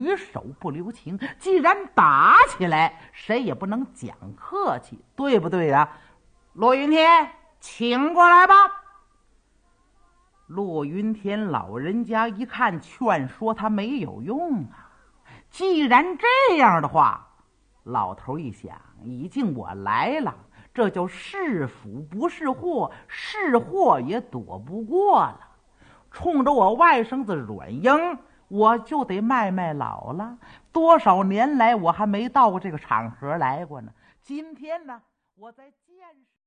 举手不留情，既然打起来，谁也不能讲客气，对不对呀？骆云天，请过来吧。骆云天老人家一看劝说他没有用啊，既然这样的话，老头一想，已经我来了，这就是福不是祸，是祸也躲不过了。冲着我外甥子阮英，我就得卖老了。多少年来我还没到过这个场合来过呢，今天呢，我在见识